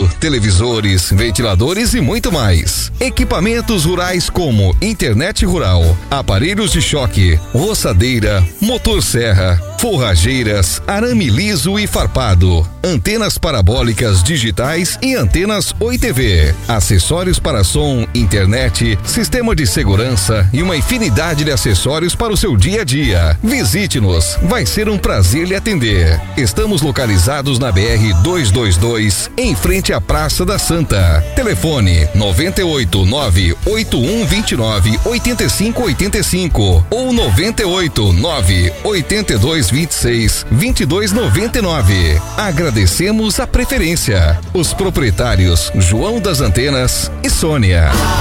rádio, televisores, ventiladores e muito mais. Equipamentos rurais como internet rural, aparelhos de choque, roçadeira, motosserra, forrageiras, arame liso e farpado, antenas parabólicas digitais e antenas Oi TV, acessórios para som, internet, sistema de segurança e uma infinidade de acessórios para o seu dia a dia. Visite-nos, vai ser um prazer lhe atender. Estamos localizados na BR-222, em frente à Praça da Santa. Telefone 98 98129 8585 ou 98 982 26 2299. Agradecemos a preferência. Os proprietários João das Antenas e Sônia.